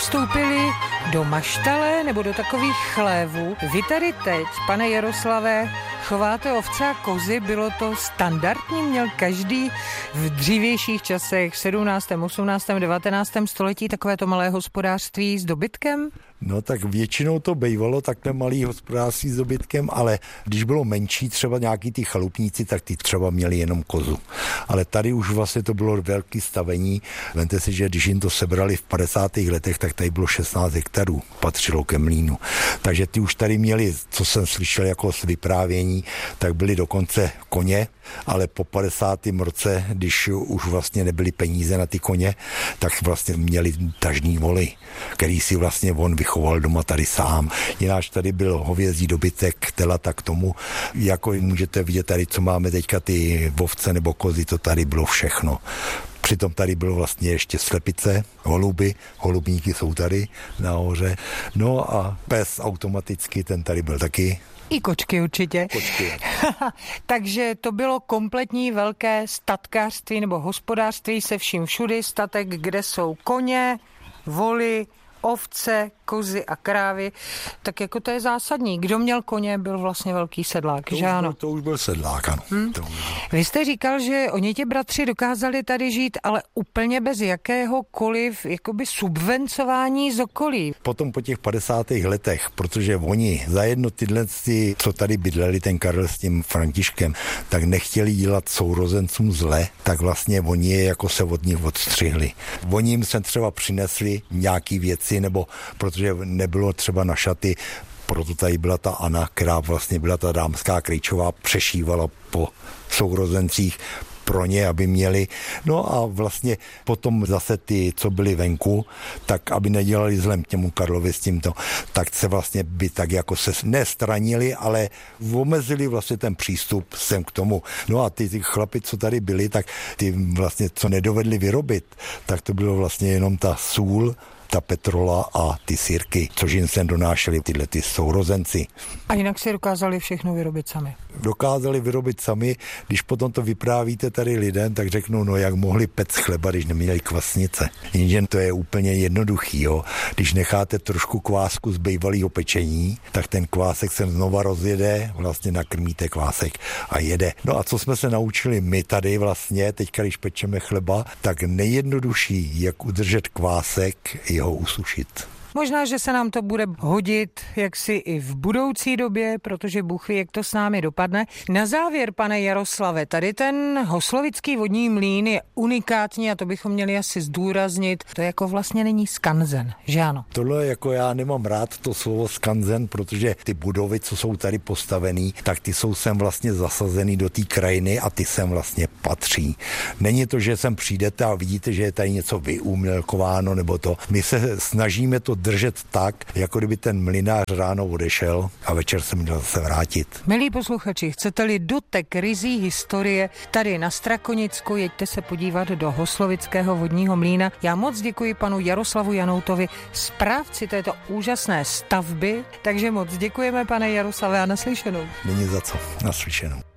Vstoupili do maštale nebo do takových chlévů. Vy tady teď, pane Jaroslave, chováte ovce a kozy, bylo to standardní, měl každý v dřívějších časech, v 17., 18., 19. století takovéto malé hospodářství s dobytkem? No tak většinou to bývalo takhle malý hospodářství s dobytkem, ale když bylo menší, třeba nějaký ty chalupníci, tak ty třeba měli jenom kozu. Ale tady už vlastně to bylo velký stavení. Vemte si, že když jim to sebrali v 50. letech, tak tady bylo 16 hektarů, patřilo ke mlýnu. Takže ty už tady měli, co jsem slyšel jako z vyprávění, tak byly dokonce koně, ale po 50. roce, když už vlastně nebyly peníze na ty koně, tak vlastně měli tažní voly, který si vlastně on vychoval doma tady sám. Jináč tady byl hovězí dobytek, telata k tomu, jako můžete vidět tady, co máme teďka ty ovce nebo kozy, to tady bylo všechno. Přitom tady bylo vlastně ještě slepice, holuby, holubníky jsou tady nahoře. No a pes automaticky, ten tady byl taky. I kočky určitě. Kočky. Takže to bylo kompletní velké statkářství nebo hospodářství se vším všudy, statek, kde jsou koně, voly, ovce, kozy a krávy, tak jako to je zásadní. Kdo měl koně, byl vlastně velký sedlák, že ano? To už byl sedlák, ano. Vy jste říkal, že oni ti bratři dokázali tady žít, ale úplně bez jakéhokoliv jakoby subvencování z okolí. Potom po těch 50. letech, protože oni za jedno tyhle, co tady bydleli, ten Karel s tím Františkem, tak nechtěli dělat sourozencům zle, tak vlastně oni je jako se od nich odstřihli. Oni jim se třeba přinesli nějaký věci, nebo protože nebylo třeba na šaty, proto tady byla ta Anna, která vlastně byla ta dámská Krejčová, přešívala po sourozencích pro ně, aby měli. No a vlastně potom zase ty, co byli venku, tak aby nedělali zlem těmu Karlovi s tímto, tak se vlastně by tak jako se nestranili, ale omezili vlastně ten přístup sem k tomu. No a ty chlapi, co tady byli, tak ty vlastně, co nedovedli vyrobit, tak to bylo vlastně jenom ta sůl, ta petrola a ty sýrky, což jim sem donášeli tyhle ty sourozenci. A jinak si dokázali všechno vyrobit sami? Dokázali vyrobit sami, když potom to vyprávíte tady lidem, tak řeknou, no jak mohli pec chleba, když neměli kvasnice. Jenže to je úplně jednoduchý, jo. Když necháte trošku kvásku z bývalého pečení, tak ten kvásek se znova rozjede, vlastně nakrmíte kvásek a jede. No a co jsme se naučili my tady vlastně, teďka když pečeme chleba, tak nejjednodušší, jak udržet kvásek, je ho usušit. Možná, že se nám to bude hodit jaksi i v budoucí době, protože Bůh ví, jak to s námi dopadne. Na závěr, pane Jaroslave, tady ten hoslovický vodní mlýn je unikátní a to bychom měli asi zdůraznit. To jako vlastně není skanzen, že ano? Tohle jako já nemám rád to slovo skanzen, protože ty budovy, co jsou tady postavený, tak ty jsou sem vlastně zasazený do té krajiny a ty sem vlastně patří. Není to, že sem přijdete a vidíte, že je tady něco vyumělkováno nebo to. My se snažíme to držet tak, jako kdyby ten mlynář ráno odešel a večer se měl zase vrátit. Milí posluchači, chcete-li dotek rizí historie tady na Strakonicku, jeďte se podívat do hoslovického vodního mlýna. Já moc děkuji panu Jaroslavu Janoutovi, správci této úžasné stavby, takže moc děkujeme, pane Jaroslave, a naslyšenou. Není za co, naslyšenou.